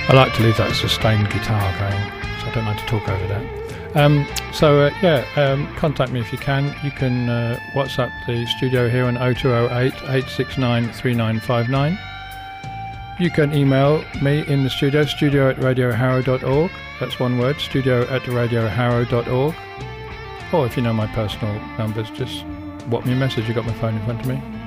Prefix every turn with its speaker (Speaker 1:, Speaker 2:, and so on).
Speaker 1: I like to leave that sustained guitar going, so I don't like to talk over that. Contact me if you can. You can WhatsApp the studio here on 0208 869 3959. You can email me in the studio at radioharrow.org. That's one word, studio@radioharrow.org. Or if you know my personal numbers, just WhatsApp me a message. You've got my phone in front of me.